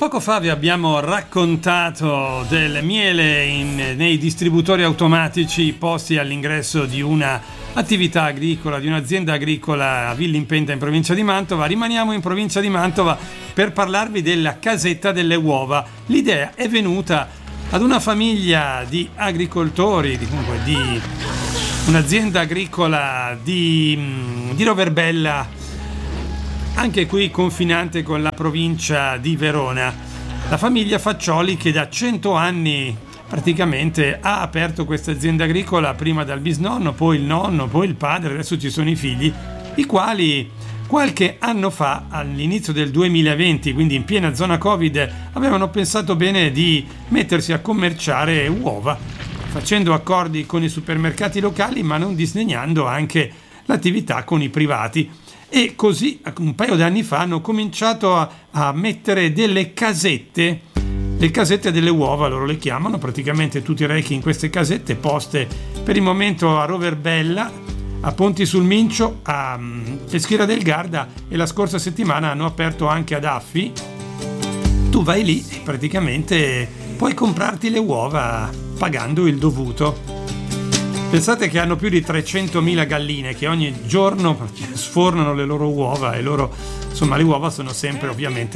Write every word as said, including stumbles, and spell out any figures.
Poco fa vi abbiamo raccontato del miele in, nei distributori automatici posti all'ingresso di una attività agricola, di un'azienda agricola a Villimpenta in provincia di Mantova. Rimaniamo in provincia di Mantova per parlarvi della casetta delle uova. L'idea è venuta ad una famiglia di agricoltori, di, comunque di un'azienda agricola di, di Roverbella, anche qui confinante con la provincia di Verona. La famiglia Faccioli, che da cento anni praticamente ha aperto questa azienda agricola, prima dal bisnonno, poi il nonno, poi il padre, adesso ci sono i figli, i quali qualche anno fa, all'inizio del duemilaventi, quindi in piena zona Covid, avevano pensato bene di mettersi a commerciare uova, facendo accordi con i supermercati locali, ma non disdegnando anche l'attività con i privati. E così un paio di anni fa hanno cominciato a, a mettere delle casette, le casette delle uova loro le chiamano, praticamente tutti i rechi in queste casette poste per il momento a Roverbella, a Ponti sul Mincio, a Peschiera del Garda, e la scorsa settimana hanno aperto anche ad Affi. Tu vai lì e praticamente puoi comprarti le uova pagando il dovuto. Pensate che hanno più di trecentomila galline che ogni giorno sfornano le loro uova, e loro, insomma, le uova sono sempre ovviamente